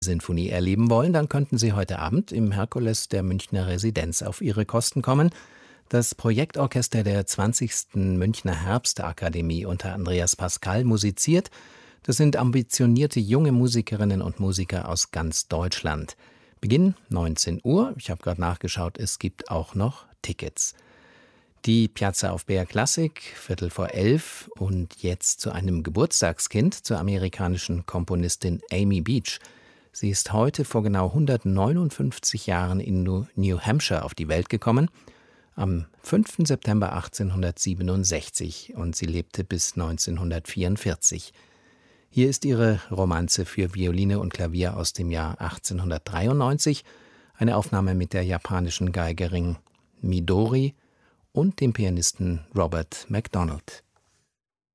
Sinfonie erleben wollen, dann könnten Sie heute Abend im Herkules der Münchner Residenz auf Ihre Kosten kommen. Das Projektorchester der 20. Münchner Herbstakademie unter Andreas Pascal musiziert. Das sind ambitionierte junge Musikerinnen und Musiker aus ganz Deutschland. Beginn 19 Uhr. Ich habe gerade nachgeschaut, es gibt auch noch Tickets. Die Piazza auf BR Classic, 11:15 und jetzt zu einem Geburtstagskind, zur amerikanischen Komponistin Amy Beach. Sie ist heute vor genau 159 Jahren in New Hampshire auf die Welt gekommen, am 5. September 1867, und sie lebte bis 1944. Hier ist ihre Romanze für Violine und Klavier aus dem Jahr 1893, eine Aufnahme mit der japanischen Geigerin Midori und dem Pianisten Robert MacDonald.